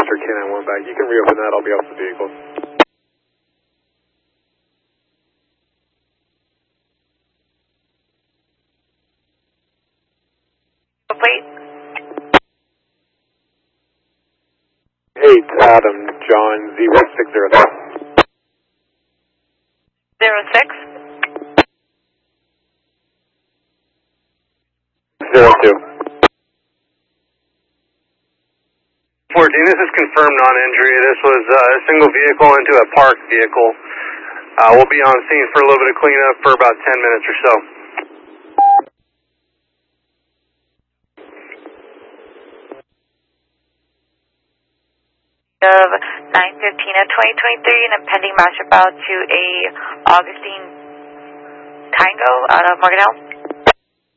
Roger, K91 back. You can reopen that, I'll be off the vehicle. Plate? 8 Adam John 0606. 06? 02. 14, this is confirmed non-injury. This was a single vehicle into a parked vehicle. We'll be on scene for a little bit of cleanup for about 10 minutes or so. Of 9/15 of 2023 and a pending match about to a Augustine Tango out of Morgan Hill.